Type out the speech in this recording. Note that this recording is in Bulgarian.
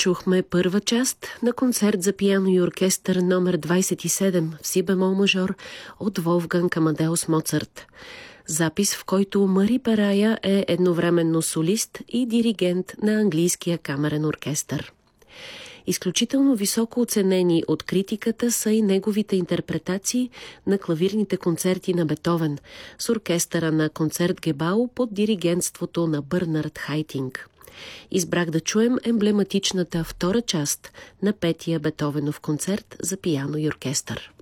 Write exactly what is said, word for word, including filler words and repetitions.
Чухме първа част на концерт за пиано и оркестър номер двайсет и седем в си бемол мажор от Волфганг Амадеус Моцарт. Запис, в който Мари Перая е едновременно солист и диригент на английския камерен оркестър. Изключително високо оценени от критиката са и неговите интерпретации на клавирните концерти на Бетовен с оркестъра на Концертгебау под диригентството на Бърнард Хайтинг. Избрах да чуем емблематичната втора част на петия Бетовенов концерт за пиано и оркестър.